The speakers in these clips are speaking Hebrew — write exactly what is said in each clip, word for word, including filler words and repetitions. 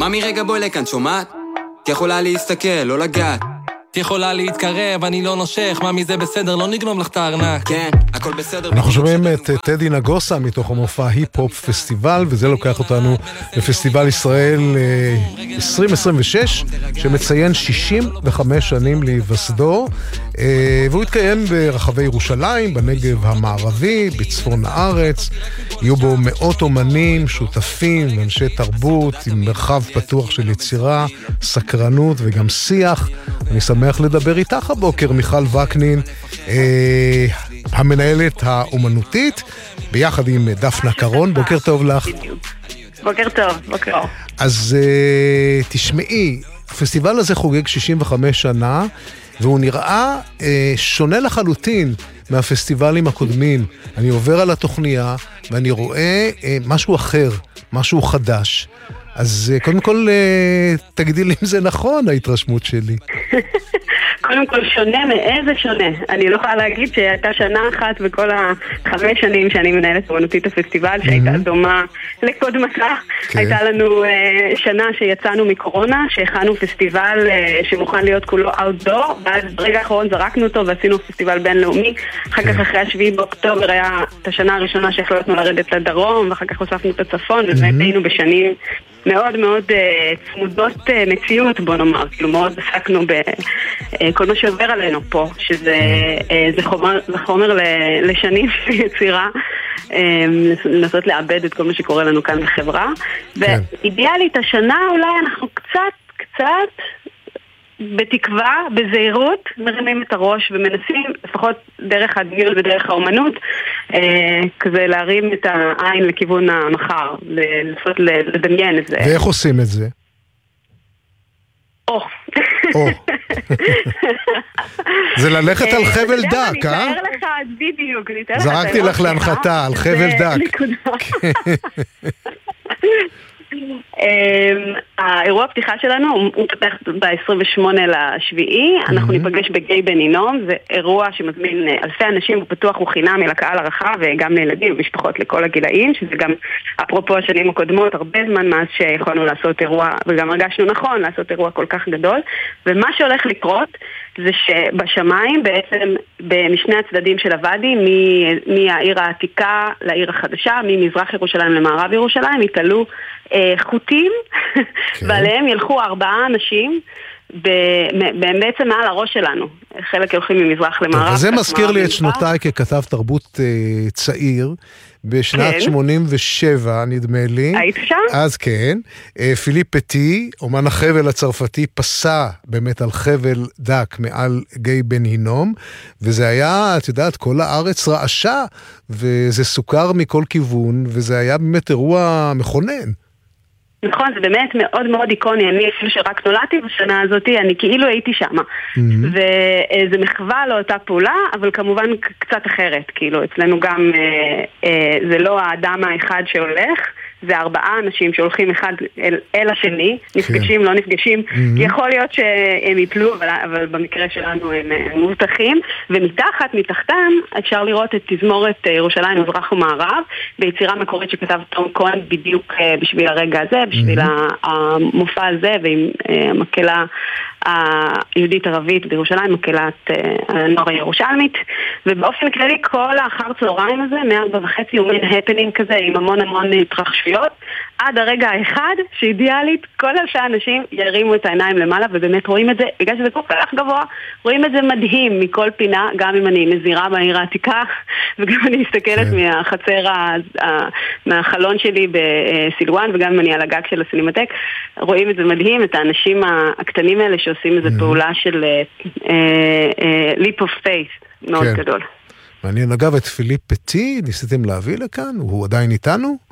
ממי רגע בואי לכאן, שומעת? את יכולה להסתכל, לא לגעת. את יכולה להתקרב, אני לא נושך, ממי זה בסדר, לא נגנוב לך את הארנק. כן, הכל בסדר. אנחנו שומעים את טדי נגוסה מתוך המופע היפ-הופ פסטיבל, וזה לוקח אותנו לפסטיבל ישראל עשרים עשרים ושש, שמציין שישים וחמש שנים להיווסדו, והוא יתקיים ברחבי ירושלים, בנגב המערבי, בצפון הארץ. יהיו בו מאות אומנים, שותפים, אנשי תרבות, עם מרחב פתוח של יצירה, סקרנות וגם שיח. אני שמח לדבר איתך הבוקר, מיכל וקנין, אה, המנהלת האומנותית, ביחד עם דפנה קרון. בוקר טוב לך. בוקר טוב, בוקר טוב. אז אה, תשמעי, הפסטיבל הזה חוגג שישים וחמש שנה, והוא נראה אה, שונה לחלוטין מהפסטיבלים הקודמים. אני עובר על התוכניה ואני רואה אה, משהו אחר, משהו חדש. אז קודם כל, תגידי לי אם זה נכון, ההתרשמות שלי. קודם כל, שונה מאיזה שונה. אני לא יכולה להגיד שהייתה שנה אחת בכל החמש שנים שאני מנהלת אומנותית הפסטיבל, שהייתה דומה לקודמתה. הייתה לנו שנה שיצאנו מקורונה, שהכנו פסטיבל שמוכן להיות כולו אאוטדור, ואז ברגע האחרון זרקנו אותו ועשינו פסטיבל בינלאומי. אחר כך אחרי השביעי באוקטובר היה את השנה הראשונה שהחלטנו לרדת לדרום, ואחר כך הוספנו את הצפון, והיינו בשנים מאוד מאוד uh, צמודות uh, מציאות, בוא נאמר, כאילו מאוד עסקנו בכל uh, מה שעובר עלינו פה, שזה uh, זה חומר, זה חומר ל- לשנים של יצירה, um, לנסות לאבד את כל מה שקורה לנו כאן בחברה, כן. ואידיאלית השנה אולי אנחנו קצת, קצת בתקווה, בזהירות, מרימים את הראש ומנסים, לפחות דרך הדיון ודרך האומנות, אה, כזה להרים את העין לכיוון המחר, לנסות לדמיין את זה. ואיך עושים את זה? או. או. זה ללכת על חבל דק, אה? אני אתאר לך, בדיוק. זרקתי לך להנחתה, על חבל דק. האירוע הפתיחה שלנו הוא פתח ב-עשרים ושמונה לשביעי. אנחנו ניפגש בגיי בן הינום. זה אירוע שמזמין אלפי אנשים, הוא פתוח, הוא חינמי לקהל הרחב וגם לילדים ומשפחות לכל הגילאים, שזה גם אפרופו השנים הקודמות, הרבה זמן מאז שיכולנו לעשות אירוע, וגם הרגשנו נכון לעשות אירוע כל כך גדול. ומה שהולך לקרות זה שבשמיים בעצם משני הצדדים של הוואדי, מהעיר העתיקה לעיר החדשה, ממזרח ירושלים למערב ירושלים, יתעלו חוטים, ועליהם ילכו ארבעה אנשים בעצם מעל הראש שלנו. חלק הולכים ממזרח למערב. זה מזכיר לי את שנותיי ככתב תרבות צעיר, בשנת שמונים ושבע נדמה לי. היית שם? אז כן. פיליפ פטי, אומן החבל הצרפתי, פסע באמת על חבל דק מעל גיי בן הינום, וזה היה, את יודעת, כל הארץ רעשה, וזה סוכר מכל כיוון, וזה היה באמת אירוע מכונן. נכון, זה באמת מאוד מאוד איקוני. אני אפילו שרק נולדתי בשנה הזאת, אני כאילו הייתי שמה. וזה מחווה לאותה פעולה, אבל כמובן קצת אחרת. כאילו, אצלנו גם זה לא האדם האחד שהולך, זה ארבעה אנשים שהולכים אחד אל, אל השני, נפגשים, לא נפגשים. יכול להיות שהם יפלו, אבל, אבל במקרה שלנו הם מובטחים. ומתחת, מתחתם, אפשר לראות את תזמורת ירושלים, מזרח ומערב, ביצירה מקורית שכתב תום כהן בדיוק בשביל הרגע הזה, בשביל המופע הזה, ועם המקהלה היהודית ערבית בירושלים, מקהלת הנוער הירושלמית. ובאופן כללי כל האחר צהריים הזה, מארבע וחצי, הוא מין הפנינג כזה, עם המון המון התרחשויות, עד הרגע האחד שאידיאלית כל אלפי אנשים ירימו את העיניים למעלה, ובאמת רואים את זה, בגלל שזה כל כך גבוה, רואים את זה מדהים מכל פינה, גם אם אני מזירה בעיר העתיקה, וגם אני מסתכלת מהחצר, מהחלון שלי בסילואן, וגם אם אני על הגג של הסינמטק, רואים את זה מדהים, את האנשים הקטנים האלה שעושים איזו פעולה של leap of faith מאוד גדול. מעניין, אגב, את פיליפ פטי ניסיתם להביא לכאן? הוא עדיין איתנו?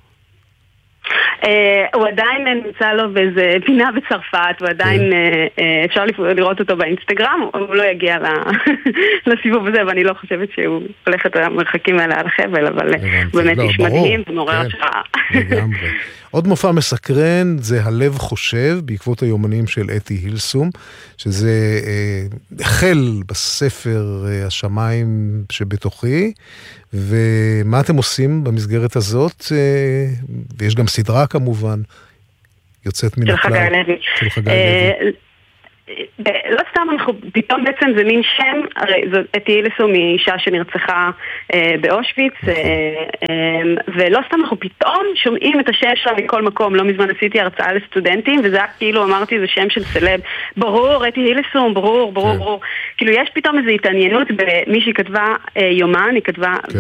הוא עדיין נמצא לו באיזה פינה בצרפת, הוא עדיין אפשר לראות אותו באינסטגרם, הוא לא יגיע לסיבוב הזה, ואני לא חושבת שהוא הולך את המרחקים האלה על החבל, אבל הוא באמת איש מדהים ומעורר השראה. עוד מופע מסקרן זה הלב חושב, בעקבות היומנים של אתי הילסום, שזה החל בספר השמיים שבתוכי, ומה אתם עושים במסגרת הזאת? ויש גם סדרה כמובן. יוצאת מן של הכלל. חגי לוי. של חגי לוי. לא סתם אנחנו, פתאום בעצם זה מין שם, הרי אתי אילסום היא אישה שנרצחה אה, באושוויץ, אה, אה, ולא סתם אנחנו פתאום שומעים את השם שלה מכל מקום. לא מזמן עשיתי הרצאה לסטודנטים, וזה היה כאילו אמרתי זה שם של סלב, ברור, אתי אילסום, ברור, ברור, כן. ברור. כאילו יש פתאום איזו התעניינות במי שהיא כתבה אה, יומן, היא כתבה, כן.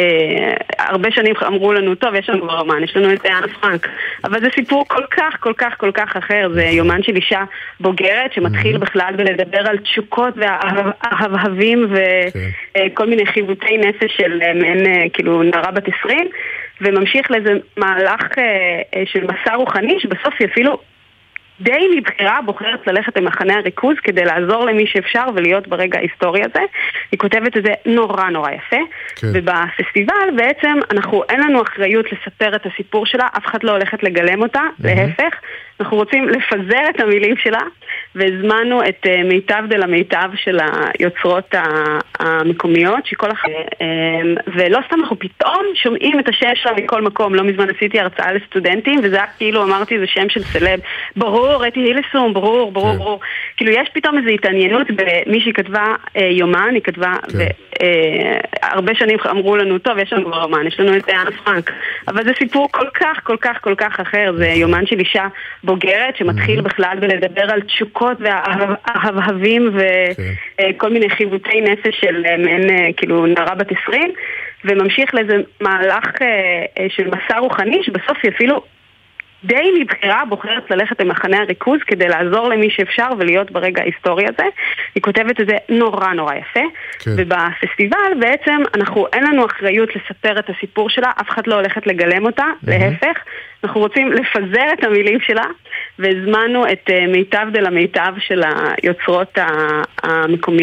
והרבה אה, שנים אמרו לנו, טוב, יש לנו רומן, יש לנו את אנה פרנק, אבל זה סיפור כל כך, כל כך, כל כך אחר, זה יומן של אישה בוגרת, שמתחיל מתחיל בכלל בלדבר על תשוקות וההבהבים וכל מיני חיווטי נפש של מעין כאילו נערה בת עשרים, וממשיך לאיזה מהלך של מסע רוחני שבסוף היא אפילו די מבחירה בוחרת ללכת למחנה הריכוז כדי לעזור למי שאפשר ולהיות ברגע ההיסטורי הזה. היא כותבת את זה נורא נורא יפה, כן. ובפסטיבל בעצם אנחנו אין לנו אחריות לספר את הסיפור שלה, אף אחד לא הולכת לגלם אותה, mm-hmm. להפך, אנחנו רוצים לפזר את המילים שלה, והזמנו את uh, מיטב דל המיטב של היוצרות המקומיות, שכל אח... ולא סתם אנחנו פתאום שומעים את השם שלה מכל מקום. לא מזמן עשיתי הרצאה לסטודנטים, וזה היה כאילו אמרתי זה שם של סלב, ברור, אתי אילסום, ברור, ברור, ברור. כאילו יש פתאום איזו התעניינות במי שהיא כתבה אה, יומן, היא כתבה, והרבה אה, שנים אמרו לנו, טוב, יש לנו רומן, יש לנו את אנה פרנק, אבל זה סיפור כל כך, כל כך, כל כך אחר. זה יומן של אישה בוגרת שמתחיל בכלל בלדבר על תשוקות וההבהבים וכל מיני חיווטי נפש של מעין כאילו נערה בת עשרים, וממשיך לאיזה מהלך של מסע רוחני שבסוף היא אפילו די מבחירה בוחרת ללכת למחנה הריכוז כדי לעזור למי שאפשר ולהיות ברגע ההיסטורי הזה. היא כותבת את זה נורא נורא יפה, כן. ובפסטיבל בעצם אנחנו אין לנו אחריות לספר את הסיפור שלה, אף אחד לא הולכת לגלם אותה, mm-hmm. להפך, אנחנו רוצים לפזר את המילים שלה, והזמנו את מיטב דל המיטב של היוצרות המקומיות.